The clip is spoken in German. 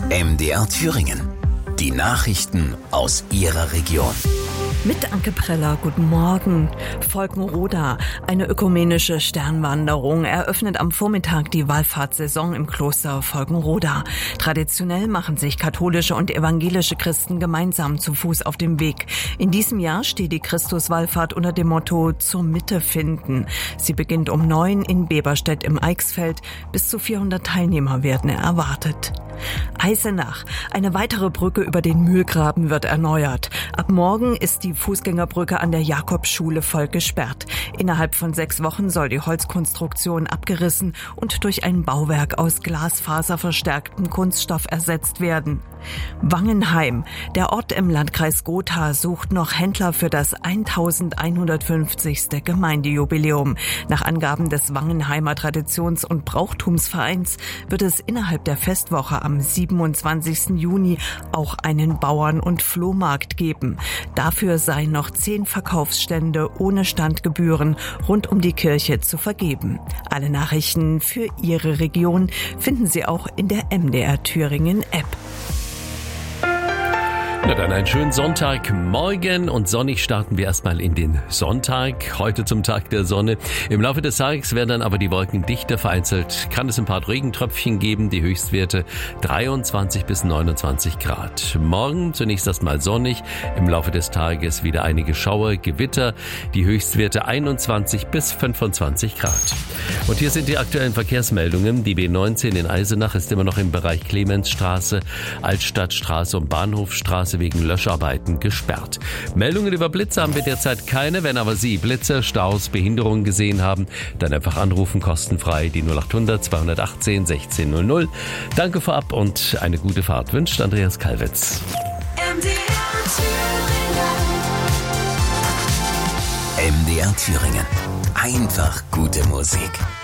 MDR Thüringen. Die Nachrichten aus Ihrer Region. Mit Anke Preller, guten Morgen. Volkenroda, eine ökumenische Sternwanderung, eröffnet am Vormittag die Wallfahrtssaison im Kloster Volkenroda. Traditionell machen sich katholische und evangelische Christen gemeinsam zu Fuß auf dem Weg. In diesem Jahr steht die Christuswallfahrt unter dem Motto zur Mitte finden. Sie beginnt um 9 in Beberstedt im Eichsfeld. Bis zu 400 Teilnehmer werden erwartet. Eisenach. Eine weitere Brücke über den Mühlgraben wird erneuert. Ab morgen ist die Fußgängerbrücke an der Jakobsschule voll gesperrt. Innerhalb von 6 Wochen soll die Holzkonstruktion abgerissen und durch ein Bauwerk aus glasfaserverstärktem Kunststoff ersetzt werden. Wangenheim. Der Ort im Landkreis Gotha sucht noch Händler für das 1150. Gemeindejubiläum. Nach Angaben des Wangenheimer Traditions- und Brauchtumsvereins wird es innerhalb der Festwoche am 27. Juni auch einen Bauern- und Flohmarkt geben. Dafür seien noch 10 Verkaufsstände ohne Standgebühren rund um die Kirche zu vergeben. Alle Nachrichten für Ihre Region finden Sie auch in der MDR Thüringen App. Na dann einen schönen Sonntagmorgen und sonnig starten wir erstmal in den Sonntag. Heute zum Tag der Sonne. Im Laufe des Tages werden dann aber die Wolken dichter. Vereinzelt kann es ein paar Regentröpfchen geben. Die Höchstwerte 23 bis 29 Grad. Morgen zunächst erstmal sonnig. Im Laufe des Tages wieder einige Schauer, Gewitter. Die Höchstwerte 21 bis 25 Grad. Und hier sind die aktuellen Verkehrsmeldungen. Die B19 in Eisenach ist immer noch im Bereich Clemensstraße, Altstadtstraße und Bahnhofstraße wegen Löscharbeiten gesperrt. Meldungen über Blitze haben wir derzeit keine. Wenn aber Sie Blitze, Staus, Behinderungen gesehen haben, dann einfach anrufen, kostenfrei die 0800 218 1600. Danke vorab und eine gute Fahrt wünscht Andreas Kalwitz. MDR Thüringen. Einfach gute Musik.